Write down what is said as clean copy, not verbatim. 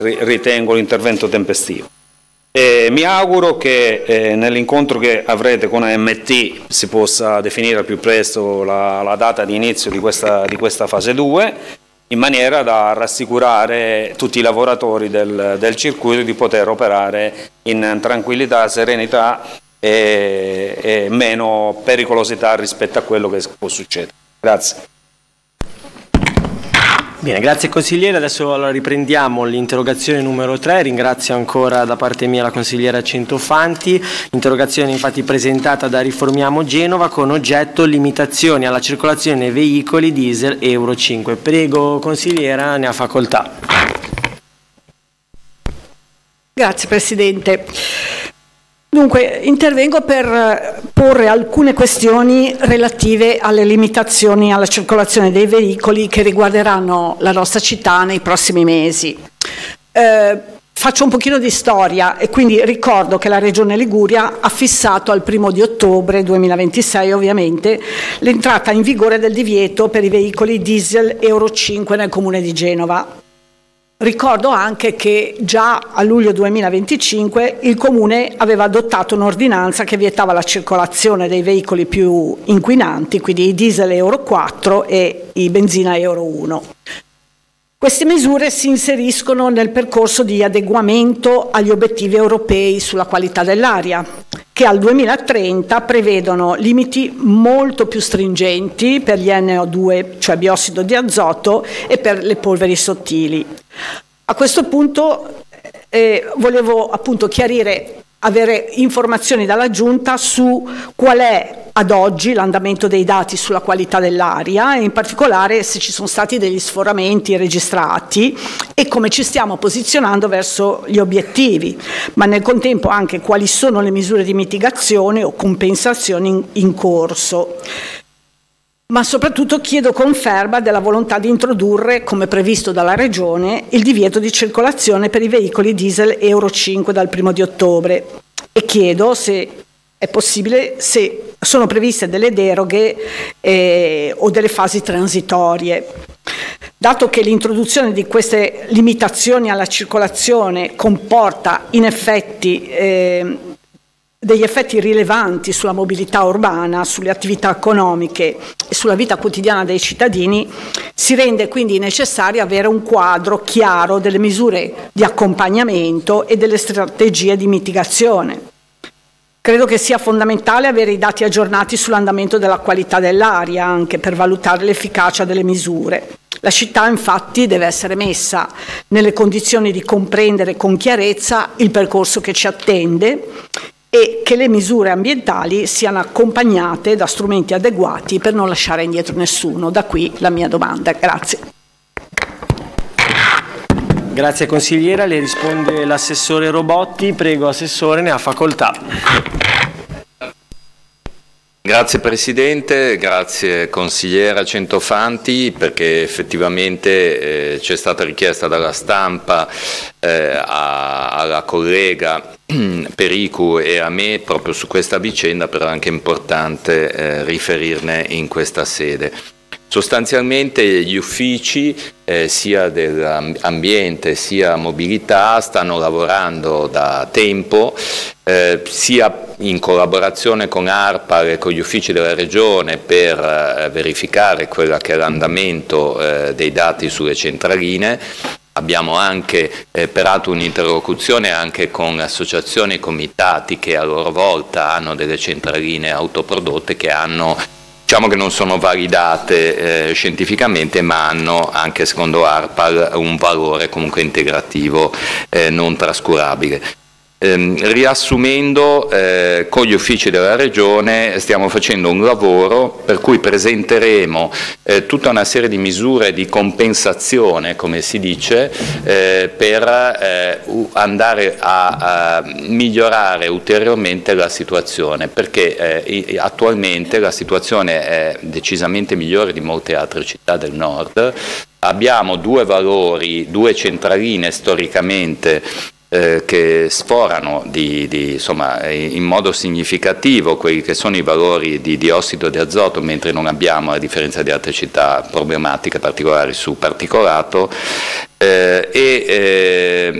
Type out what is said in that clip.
ritengo l'intervento tempestivo. Mi auguro che nell'incontro che avrete con AMT si possa definire al più presto la data di inizio di questa fase 2, in maniera da rassicurare tutti i lavoratori del circuito di poter operare in tranquillità, serenità e meno pericolosità rispetto a quello che può succedere. Grazie. Bene, grazie consigliere. Adesso allora riprendiamo l'interrogazione numero 3. Ringrazio ancora da parte mia la consigliera Centofanti. L'interrogazione infatti presentata da Riformiamo Genova con oggetto limitazioni alla circolazione veicoli diesel Euro 5. Prego consigliera, ne ha facoltà. Grazie Presidente. Dunque, intervengo per porre alcune questioni relative alle limitazioni alla circolazione dei veicoli che riguarderanno la nostra città nei prossimi mesi. Faccio un pochino di storia e quindi ricordo che la Regione Liguria ha fissato al 1° di ottobre 2026 ovviamente l'entrata in vigore del divieto per i veicoli diesel Euro 5 nel Comune di Genova. Ricordo anche che già a luglio 2025 il Comune aveva adottato un'ordinanza che vietava la circolazione dei veicoli più inquinanti, quindi i diesel Euro 4 e i benzina Euro 1. Queste misure si inseriscono nel percorso di adeguamento agli obiettivi europei sulla qualità dell'aria, che al 2030 prevedono limiti molto più stringenti per gli NO2, cioè biossido di azoto, e per le polveri sottili. A questo punto volevo appunto avere informazioni dalla Giunta su qual è ad oggi l'andamento dei dati sulla qualità dell'aria e in particolare se ci sono stati degli sforamenti registrati e come ci stiamo posizionando verso gli obiettivi, ma nel contempo anche quali sono le misure di mitigazione o compensazione in corso. Ma soprattutto chiedo conferma della volontà di introdurre, come previsto dalla Regione, il divieto di circolazione per i veicoli diesel Euro 5 dal 1° di ottobre e chiedo se è possibile, se sono previste delle deroghe o delle fasi transitorie. Dato che l'introduzione di queste limitazioni alla circolazione comporta in effetti degli effetti rilevanti sulla mobilità urbana, sulle attività economiche e sulla vita quotidiana dei cittadini, si rende quindi necessario avere un quadro chiaro delle misure di accompagnamento e delle strategie di mitigazione. Credo che sia fondamentale avere i dati aggiornati sull'andamento della qualità dell'aria, anche per valutare l'efficacia delle misure. La città infatti deve essere messa nelle condizioni di comprendere con chiarezza il percorso che ci attende e che le misure ambientali siano accompagnate da strumenti adeguati per non lasciare indietro nessuno. Da qui la mia domanda. Grazie. Grazie consigliera, le risponde l'assessore Robotti. Prego assessore, ne ha facoltà. Grazie Presidente, grazie consigliera Centofanti, perché effettivamente c'è stata richiesta dalla stampa alla collega Pericu e a me proprio su questa vicenda, però è anche importante riferirne in questa sede. Sostanzialmente gli uffici sia dell'ambiente sia mobilità stanno lavorando da tempo sia in collaborazione con ARPA e con gli uffici della Regione per verificare quello che è l'andamento dei dati sulle centraline. Abbiamo anche operato un'interlocuzione anche con associazioni e comitati che a loro volta hanno delle centraline autoprodotte che hanno, diciamo che non sono validate scientificamente, ma hanno anche secondo ARPA un valore comunque integrativo non trascurabile. Riassumendo, con gli uffici della Regione stiamo facendo un lavoro per cui presenteremo tutta una serie di misure di compensazione, come si dice, per andare a migliorare ulteriormente la situazione, perché attualmente la situazione è decisamente migliore di molte altre città del nord. Abbiamo due valori, due centraline storicamente che sforano insomma, in modo significativo quelli che sono i valori di diossido di azoto, mentre non abbiamo, a differenza di altre città, problematiche particolari su particolato.